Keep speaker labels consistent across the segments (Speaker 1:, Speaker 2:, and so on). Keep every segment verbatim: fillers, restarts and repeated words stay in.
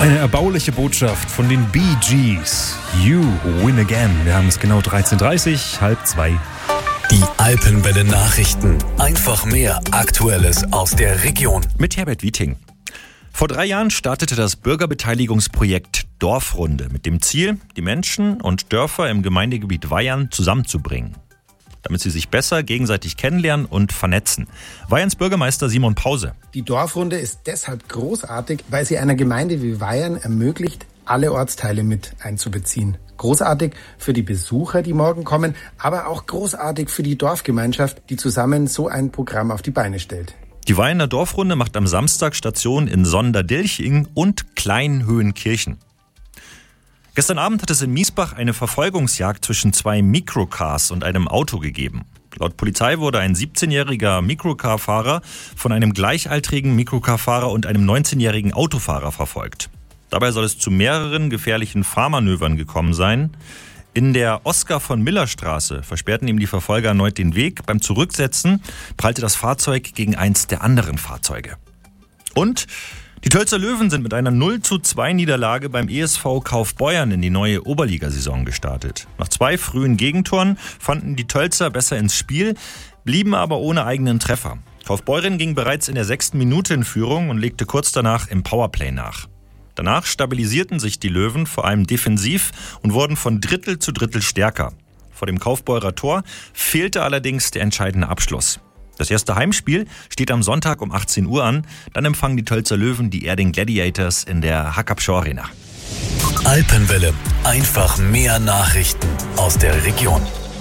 Speaker 1: Eine erbauliche Botschaft von den Bee Gees. You win again. Wir haben es genau dreizehn Uhr dreißig, halb zwei.
Speaker 2: Die Alpenwelle Nachrichten. Einfach mehr Aktuelles aus der Region.
Speaker 3: Mit Herbert Wieting. Vor drei Jahren startete das Bürgerbeteiligungsprojekt Dorfrunde mit dem Ziel, die Menschen und Dörfer im Gemeindegebiet Weyern zusammenzubringen, damit sie sich besser gegenseitig kennenlernen und vernetzen. Weyerns Bürgermeister Simon Pause.
Speaker 4: Die Dorfrunde ist deshalb großartig, weil sie einer Gemeinde wie Weyern ermöglicht, alle Ortsteile mit einzubeziehen. Großartig für die Besucher, die morgen kommen, aber auch großartig für die Dorfgemeinschaft, die zusammen so ein Programm auf die Beine stellt.
Speaker 3: Die Weyener Dorfrunde macht am Samstag Station in Sonderdilching und Kleinhöhenkirchen. Gestern Abend hat es in Miesbach eine Verfolgungsjagd zwischen zwei Microcars und einem Auto gegeben. Laut Polizei wurde ein siebzehnjähriger Microcar-Fahrer von einem gleichaltrigen Microcar-Fahrer und einem neunzehnjährigen Autofahrer verfolgt. Dabei soll es zu mehreren gefährlichen Fahrmanövern gekommen sein. In der Oskar-von-Miller-Straße versperrten ihm die Verfolger erneut den Weg. Beim Zurücksetzen prallte das Fahrzeug gegen eins der anderen Fahrzeuge. Und die Tölzer Löwen sind mit einer null zu zwei Niederlage beim E S V Kaufbeuern in die neue Oberligasaison gestartet. Nach zwei frühen Gegentoren fanden die Tölzer besser ins Spiel, blieben aber ohne eigenen Treffer. Kaufbeuren ging bereits in der sechsten Minute in Führung und legte kurz danach im Powerplay nach. Danach stabilisierten sich die Löwen vor allem defensiv und wurden von Drittel zu Drittel stärker. Vor dem Kaufbeurer Tor fehlte allerdings der entscheidende Abschluss. Das erste Heimspiel steht am Sonntag um achtzehn Uhr an. Dann empfangen die Tölzer Löwen die Erding Gladiators in der Hackabschau Arena.
Speaker 2: Alpenwelle. Einfach mehr Nachrichten aus der Region.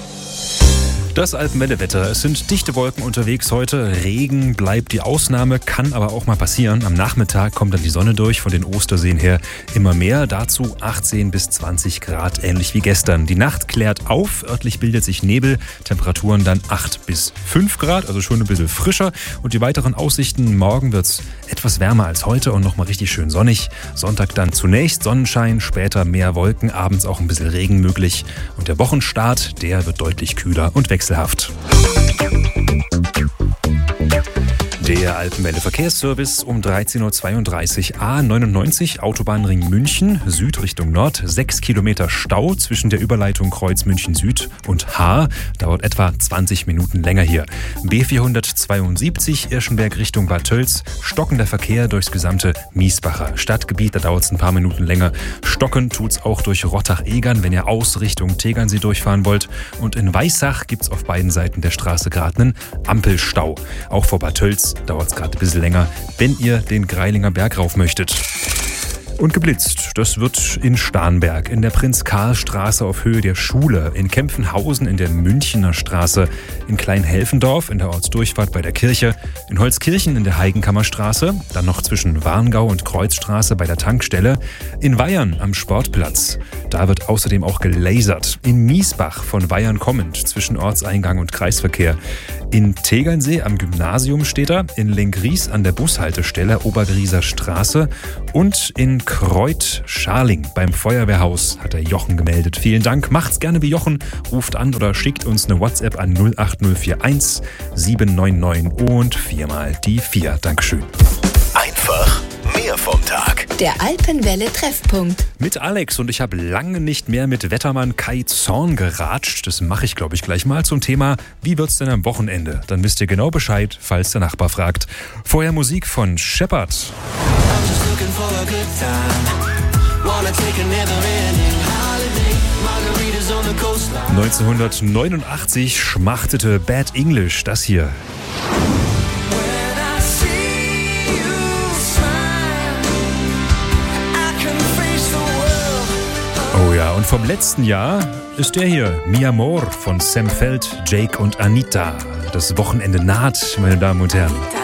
Speaker 1: Das Alpenwelle-Wetter. Es sind dichte Wolken unterwegs heute. Regen bleibt die Ausnahme, kann aber auch mal passieren. Am Nachmittag kommt dann die Sonne durch, von den Osterseen her immer mehr. Dazu achtzehn bis zwanzig Grad, ähnlich wie gestern. Die Nacht klärt auf, örtlich bildet sich Nebel. Temperaturen dann acht bis fünf Grad, also schon ein bisschen frischer. Und die weiteren Aussichten: morgen wird es etwas wärmer als heute und nochmal richtig schön sonnig. Sonntag dann zunächst Sonnenschein, später mehr Wolken, abends auch ein bisschen Regen möglich. Und der Wochenstart, der wird deutlich kühler und wechselhaft. Der Alpenwelle Verkehrsservice um dreizehn Uhr zweiunddreißig. A neunundneunzig, Autobahnring München, Süd Richtung Nord. Sechs Kilometer Stau zwischen der Überleitung Kreuz München Süd und H. Dauert etwa zwanzig Minuten länger hier. B vierhundertzweiundsiebzig, Irschenberg Richtung Bad Tölz. Stockender Verkehr durchs gesamte Miesbacher Stadtgebiet. Da dauert es ein paar Minuten länger. Stocken tut's auch durch Rottach-Egern, wenn ihr aus Richtung Tegernsee durchfahren wollt. Und in Weissach gibt's auf beiden Seiten der Straße gerade einen Ampelstau. Auch vor Bad Tölz dauert es gerade ein bisschen länger, wenn ihr den Greilinger Berg rauf möchtet. Und geblitzt, das wird in Starnberg, in der Prinz-Karl-Straße auf Höhe der Schule, in Kempfenhausen in der Münchener Straße, in Kleinhelfendorf in der Ortsdurchfahrt bei der Kirche, in Holzkirchen in der Heigenkammerstraße, dann noch zwischen Warngau und Kreuzstraße bei der Tankstelle, in Weyern am Sportplatz. Da wird außerdem auch gelasert. In Miesbach von Weyern kommend zwischen Ortseingang und Kreisverkehr. In Tegernsee am Gymnasium steht er, in Lenkries an der Bushaltestelle Obergrieser Straße und in Kreuth-Scharling beim Feuerwehrhaus hat der Jochen gemeldet. Vielen Dank, macht's gerne wie Jochen, ruft an oder schickt uns eine WhatsApp an null acht null vier eins sieben neun neun und viermal die vier. Dankeschön.
Speaker 2: Einfach mehr vom Tag.
Speaker 5: Der Alpenwelle Treffpunkt.
Speaker 1: Mit Alex, und ich habe lange nicht mehr mit Wettermann Kai Zorn geratscht. Das mache ich, glaube ich, gleich mal zum Thema: Wie wird's denn am Wochenende? Dann wisst ihr genau Bescheid, falls der Nachbar fragt. Vorher Musik von Shepard. neunzehnhundertneunundachtzig schmachtete Bad English das hier. Oh ja, und vom letzten Jahr ist der hier, Mi Amor von Sam Feld, Jake und Anita. Das Wochenende naht, meine Damen und Herren.